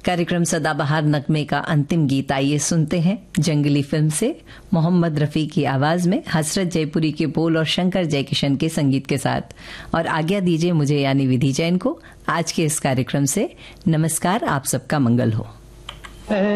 कार्यक्रम सदाबहार नगमे का अंतिम गीत आइए सुनते हैं जंगली फिल्म से, मोहम्मद रफ़ी की आवाज़ में, हसरत जयपुरी के बोल और शंकर जयकिशन के संगीत के साथ। और आज्ञा दीजिए मुझे यानी विधि जैन को आज के इस कार्यक्रम से। नमस्कार, आप सबका मंगल हो।